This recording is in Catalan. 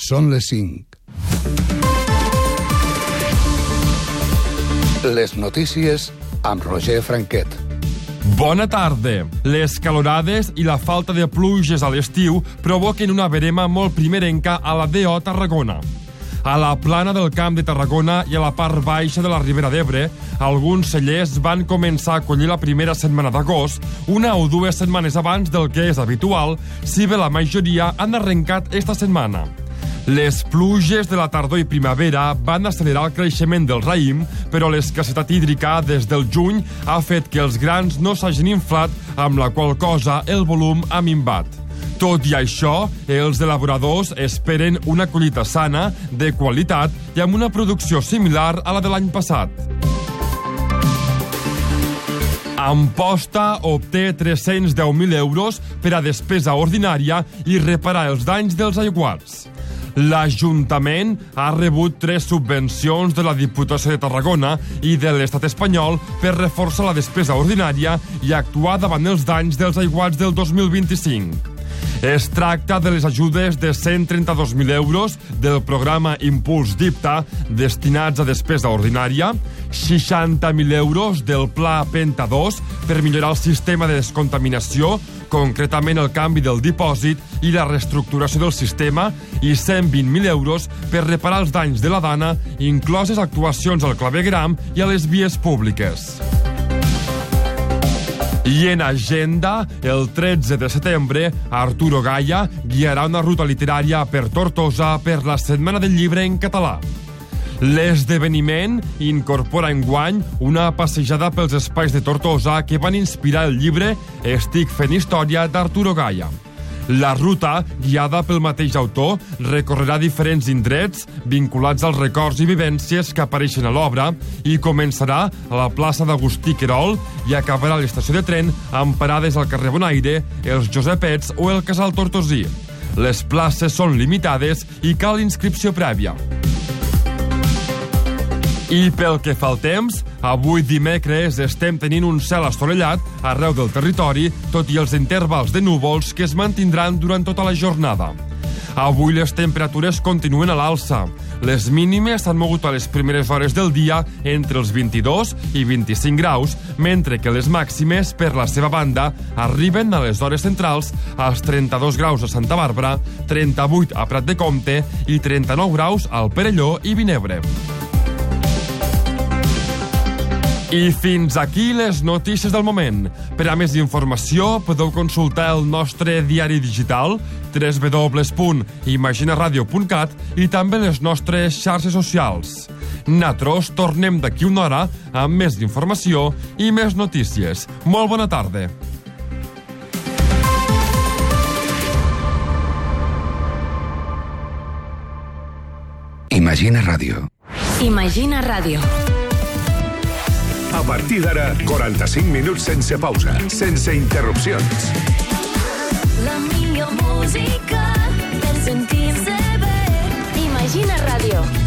Són les 5. Les notícies amb Roger Franquet. Bona tarda. Les calorades i la falta de pluges a l'estiu provoquen una verema molt primerenca a la DO Tarragona. A la plana del Camp de Tarragona i a la part baixa de la Ribera d'Ebre, alguns cellers van començar a collir la primera setmana d'agost, 1 o 2 setmanes abans del que és habitual, si bé la majoria han arrencat esta setmana. Les pluges de la tardor i primavera van accelerar el creixement del raïm, però l'escassetat hídrica des del juny ha fet que els grans no s'hagin inflat, amb la qual cosa el volum ha minvat. Tot i això, els elaboradors esperen una collita sana, de qualitat i amb una producció similar a la de l'any passat. Amposta obté 310.000 euros per a despesa ordinària i reparar els danys dels aiguats. L'Ajuntament ha rebut 3 subvencions de la Diputació de Tarragona i de l'Estat espanyol per reforçar la despesa ordinària i actuar davant els danys dels aiguats del 2025. Es tracta de les ajudes de 132.000 euros del programa Impuls DIPTA destinats a despesa ordinària, 60.000 euros del Pla Penta 2 per millorar el sistema de descontaminació, concretament el canvi del dipòsit i la reestructuració del sistema, i 120.000 euros per reparar els danys de la dana, incloses actuacions al clavegueram i a les vies públiques. I en agenda, el 13 de setembre, Arturo Gaya guiarà una ruta literària per Tortosa per la Setmana del Llibre en català. L'esdeveniment incorpora enguany una passejada pels espais de Tortosa que van inspirar el llibre Estic fent història d'Arturo Gaya. La ruta, guiada pel mateix autor, recorrerà diferents indrets vinculats als records i vivències que apareixen a l'obra i començarà a la plaça d'Agustí Querol i acabarà a l'estació de tren amb parades al carrer Bonaire, els Josepets o el Casal Tortosí. Les places són limitades i cal inscripció prèvia. I pel que fa al temps, avui dimecres estem tenint un cel assolellat arreu del territori, tot i els intervals de núvols que es mantindran durant tota la jornada. Avui les temperatures continuen a l'alça. Les mínimes s'han mogut a les primeres hores del dia entre els 22 i 25 graus, mentre que les màximes, per la seva banda, arriben a les hores centrals als 32 graus a Santa Bàrbara, 38 a Prat de Comte i 39 graus al Perelló i Vinebre. I fins aquí les notícies del moment. Per a més informació podeu consultar el nostre diari digital www.imaginaradio.cat i també les nostres xarxes socials. Nosaltres tornem d'aquí una hora amb més informació i més notícies. Molt bona tarda. Imagina Ràdio. Imagina Ràdio. A partir d'ara, 45 minuts sense pausa, sense interrupcions. La millor música per sentir-se bé. Imagina Ràdio.